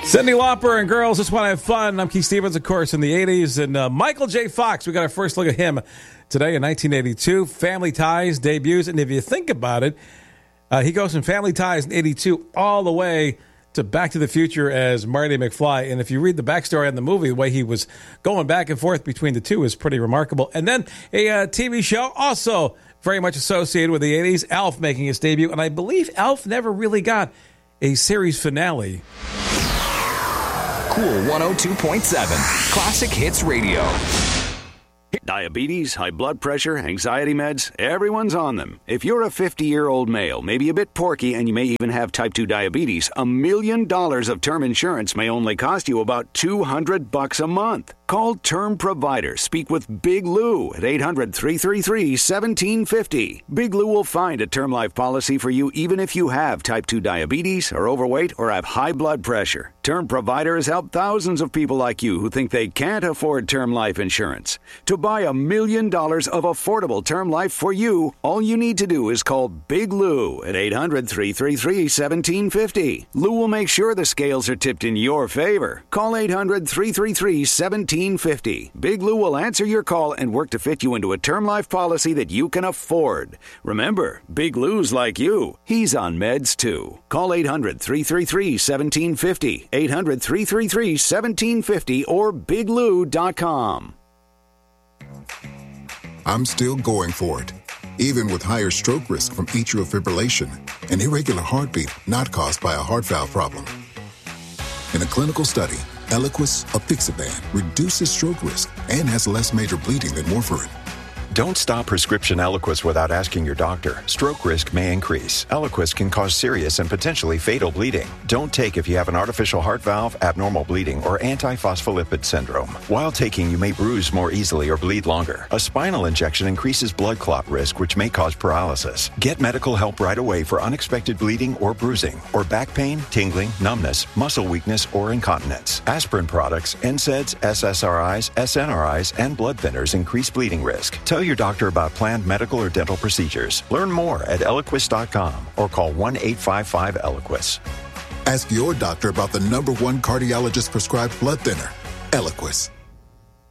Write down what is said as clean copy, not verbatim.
Cyndi Lauper and Girls Just Want to Have Fun. I'm Keith Stevens, of course, in the 80s. And Michael J. Fox, we got our first look at him today in 1982. Family Ties debuts. And if you think about it, he goes from Family Ties in 82 all the way to Back to the Future as Marty McFly. And if you read the backstory on the movie, the way he was going back and forth between the two is pretty remarkable. And then a TV show also very much associated with the 80s, Alf making his debut. And I believe Alf never really got a series finale. Cool 102.7 Classic Hits Radio. Diabetes, high blood pressure, anxiety meds, everyone's on them. If you're a 50-year-old male, maybe a bit porky, and you may even have type 2 diabetes, $1 million of term insurance may only cost you about $200 a month. Call Term Provider. Speak with Big Lou at 800-333-1750. Big Lou will find a term life policy for you even if you have type 2 diabetes, are overweight, or have high blood pressure. Term Provider has helped thousands of people like you who think they can't afford term life insurance. To buy $1 million of affordable term life for you, all you need to do is call Big Lou at 800-333-1750. Lou will make sure the scales are tipped in your favor. Call 800-333-1750. Big Lou will answer your call and work to fit you into a term life policy that you can afford. Remember, Big Lou's like you. He's on meds too. Call 800-333-1750. 800-333-1750 or biglou.com. I'm still going for it, even with higher stroke risk from atrial fibrillation, an irregular heartbeat not caused by a heart valve problem. In a clinical study, Eliquis, apixaban, reduces stroke risk and has less major bleeding than warfarin. Don't stop prescription Eliquis without asking your doctor. Stroke risk may increase. Eliquis can cause serious and potentially fatal bleeding. Don't take if you have an artificial heart valve, abnormal bleeding, or antiphospholipid syndrome. While taking, you may bruise more easily or bleed longer. A spinal injection increases blood clot risk, which may cause paralysis. Get medical help right away for unexpected bleeding or bruising, or back pain, tingling, numbness, muscle weakness, or incontinence. Aspirin products, NSAIDs, SSRIs, SNRIs, and blood thinners increase bleeding risk. Tell your doctor about planned medical or dental procedures. Learn more at Eliquis.com or call 1-855-ELIQUIS. Ask your doctor about the #1 cardiologist prescribed blood thinner, Eliquis.